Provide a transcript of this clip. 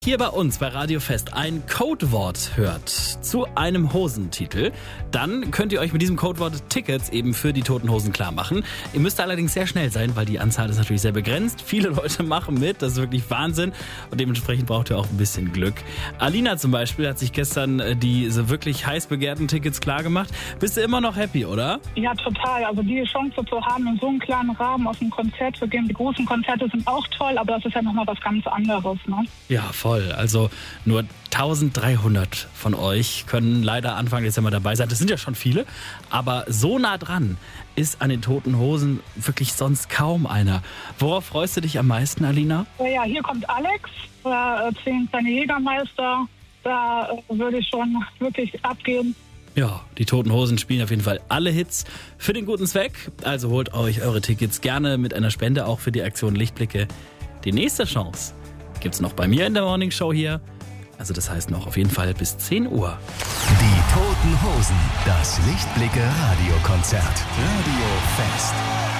Hier bei uns bei Radio Fest ein Codewort hört zu einem Hosentitel, dann könnt ihr euch mit diesem Codewort Tickets eben für die Toten Hosen klar machen. Ihr müsst allerdings sehr schnell sein, weil die Anzahl ist natürlich sehr begrenzt. Viele Leute machen mit, das ist wirklich Wahnsinn und dementsprechend braucht ihr auch ein bisschen Glück. Alina zum Beispiel hat sich gestern diese wirklich heiß begehrten Tickets klar gemacht. Bist du immer noch happy, oder? Ja, total. Also die Chance zu haben, in so einem kleinen Rahmen auf ein Konzert zu gehen. Die großen Konzerte sind auch toll, aber das ist ja nochmal was ganz anderes, ne? Ja, voll. Also nur 1300 von euch können leider Anfang Dezember dabei sein. Das sind ja schon viele, aber so nah dran ist an den Toten Hosen wirklich sonst kaum einer. Worauf freust du dich am meisten, Alina? Ja, hier kommt Alex, da 10 kleine Jägermeister. Da würde ich schon wirklich abgehen. Ja, die Toten Hosen spielen auf jeden Fall alle Hits für den guten Zweck. Also holt euch eure Tickets gerne mit einer Spende, auch für die Aktion Lichtblicke. Die nächste Chance gibt's noch bei mir in der Morning Show hier. Also das heißt noch auf jeden Fall bis 10 Uhr. Die Toten Hosen, das Lichtblicke Radiokonzert. Radio Fest.